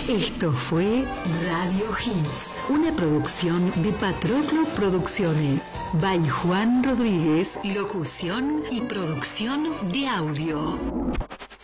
Esto fue Radio Hits, una producción de Patroclo Producciones. By Juan Rodríguez, locución y producción de audio.